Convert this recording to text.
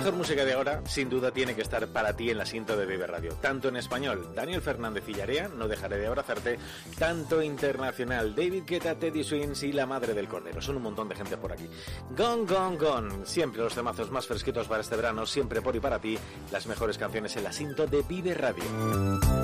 mejor música de ahora, sin duda, tiene que estar para ti en la cinta de Vive Radio. Tanto en español, Daniel Fernández y Llarea, No dejaré de abrazarte. Tanto internacional, David Guetta, Teddy Swims y La Madre del Cordero. Son un montón de gente por aquí. Gone, gone, gone. Siempre los temazos más fresquitos para este verano, siempre por y para ti. Las mejores canciones en la cinta de Vive Radio.